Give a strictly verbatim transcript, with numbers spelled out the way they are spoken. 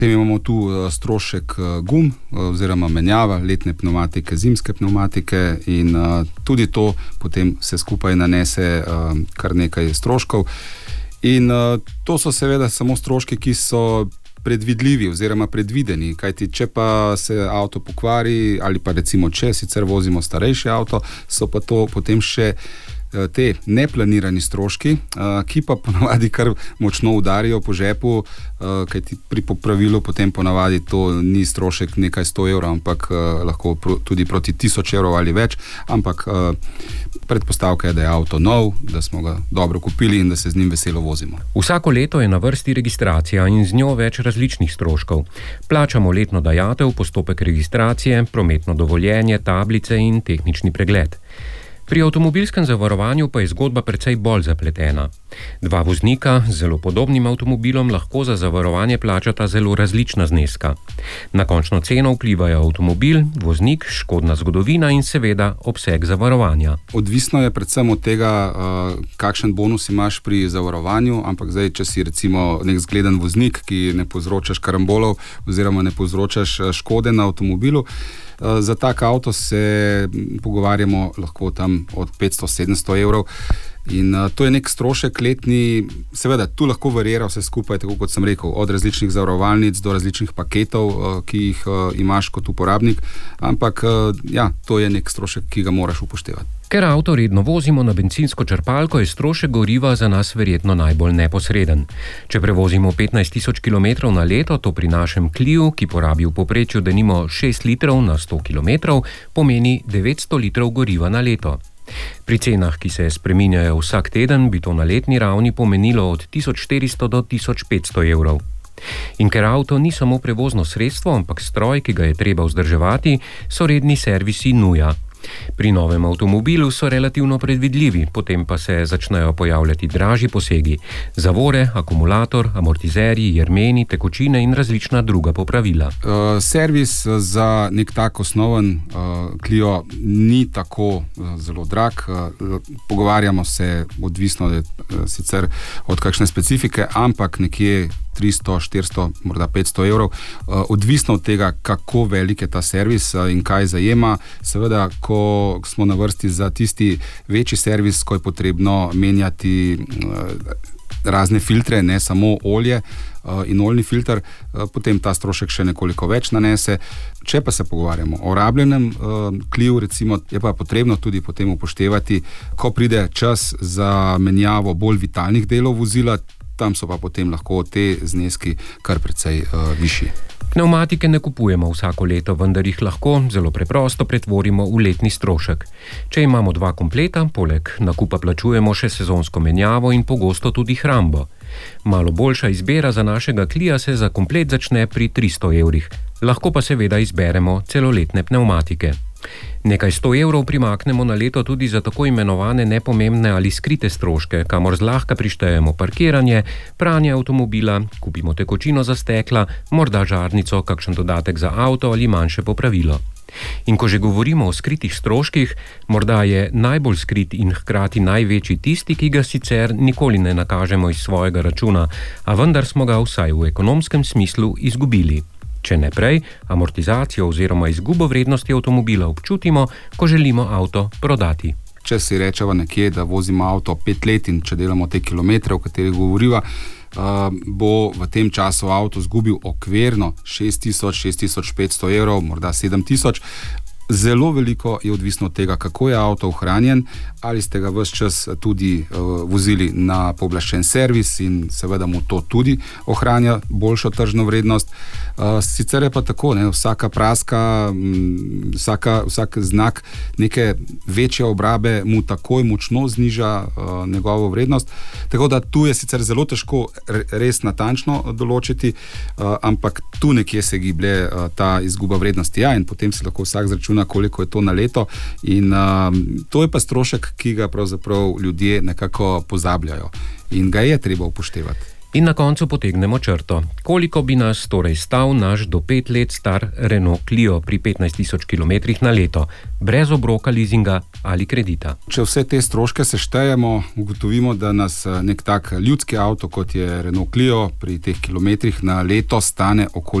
Potem imamo tu strošek gum oziroma menjava letne pnevmatike, zimske pnevmatike in tudi to potem se skupaj nanese kar nekaj stroškov. In to so seveda samo stroški, ki so predvidljivi oziroma predvideni, kajti če pa se avto pokvari ali pa recimo če sicer vozimo starejši avto, so pa to potem še te neplanirani stroški, ki pa ponavadi kar močno udarijo po žepu, kajti pri popravilu potem ponavadi to ni strošek nekaj sto evrov, ampak lahko tudi proti tisoč evrov ali več, ampak predpostavka je, da je avto nov, da smo ga dobro kupili in da se z njim veselo vozimo. Vsako leto je na vrsti registracija in z njo več različnih stroškov. Plačamo letno dajatev, postopek registracije, prometno dovoljenje, tablice in tehnični pregled. Pri avtomobilskem zavarovanju pa je zgodba precej bolj zapletena. Dva voznika z zelo podobnim avtomobilom lahko za zavarovanje plačata zelo različna zneska. Na končno ceno vplivajo avtomobil, voznik, škodna zgodovina in seveda obseg zavarovanja. Odvisno je predvsem od tega, kakšen bonus imaš pri zavarovanju, ampak zdaj, če si recimo nek zgleden voznik, ki ne povzročaš karambolov oziroma ne povzročaš škode na avtomobilu, za tak avto se pogovarjamo lahko tam od petsto do sedemsto evrov in to je nek strošek letni, seveda tu lahko variira vse skupaj, tako kot sem rekel, od različnih zavarovalnic do različnih paketov, ki jih imaš kot uporabnik, ampak ja, to je nek strošek, ki ga moraš upoštevati. Ker avto redno vozimo na bencinsko črpalko, je strošek goriva za nas verjetno najbolj neposreden. Če prevozimo petnajst tisoč kilometrov na leto, to pri našem Cliu, ki porabi v povprečju denimo šest litrov na sto kilometrov, pomeni devetsto litrov goriva na leto. Pri cenah, ki se spreminjajo vsak teden, bi to na letni ravni pomenilo od tisoč štiristo do tisoč petsto evrov. In ker avto ni samo prevozno sredstvo, ampak stroj, ki ga je treba vzdrževati, so redni servisi nuja. Pri novem avtomobilu so relativno predvidljivi, potem pa se začnejo pojavljati dražji posegi. Zavore, akumulator, amortizerji, jermeni, tekočine in različna druga popravila. Uh, servis za nek tak osnoven uh, Clio ni tako uh, zelo drag. Uh, pogovarjamo se, odvisno je uh, sicer od kakšne specifike, ampak nekje tristo, štiristo, morda petsto evrov, odvisno od tega, kako velik je ta servis in kaj zajema. Seveda, ko smo na vrsti za tisti večji servis, ko je potrebno menjati razne filtre, ne samo olje in oljni filter, potem ta strošek še nekoliko več nanese. Če pa se pogovarjamo o rabljenem Cliu, recimo, je pa potrebno tudi potem upoštevati, ko pride čas za menjavo bolj vitalnih delov vozila, tam so pa potem lahko te zneski kar precej uh, višji. Pnevmatike ne kupujemo vsako leto, vendar jih lahko zelo preprosto pretvorimo v letni strošek. Če imamo dva kompleta, poleg nakupa plačujemo še sezonsko menjavo in pogosto tudi hrambo. Malo boljša izbira za našega Clia se za komplet začne pri tristo evrih. Lahko pa seveda izberemo celoletne pnevmatike. Nekaj sto evrov primaknemo na leto tudi za tako imenovane nepomembne ali skrite stroške, kamor zlahka prištejemo parkiranje, pranje avtomobila, kupimo tekočino za stekla, morda žarnico, kakšen dodatek za avto ali manjše popravilo. In ko že govorimo o skritih stroških, morda je najbolj skrit in hkrati največji tisti, ki ga sicer nikoli ne nakažemo iz svojega računa, a vendar smo ga vsaj v ekonomskem smislu izgubili. Če ne prej, amortizacijo oziroma izgubo vrednosti avtomobila občutimo, ko želimo avto prodati. Če si rečeva nekje, da vozimo avto pet let in če delamo te kilometre, o katerih govoriva, bo v tem času avto zgubil okvirno šest tisoč, šest tisoč petsto evrov, morda sedem tisoč. Zelo veliko je odvisno od tega, kako je avto ohranjen, ali ste ga ves čas tudi uh, vozili na pooblaščen servis in seveda mu to tudi ohranja boljšo tržno vrednost. Uh, sicer je pa tako, ne, vsaka praska, m, vsaka, vsak znak neke večje obrabe mu takoj močno zniža uh, njegovo vrednost. Tako da tu je sicer zelo težko res natančno določiti, uh, ampak tu nekje se giblje uh, ta izguba vrednosti. Ja, in potem si lahko vsak zračuna, koliko je to na leto in uh, to je pa strošek, ki ga pravzaprav ljudje nekako pozabljajo in ga je treba upoštevati. In na koncu potegnemo črto. Koliko bi nas torej stal naš do pet let star Renault Clio pri petnajst tisoč kilometrih na leto, brez obroka lizinga ali kredita? Če vse te stroške seštejemo, ugotovimo, da nas nek tak ljudski avto, kot je Renault Clio, pri teh kilometrih na leto stane okoli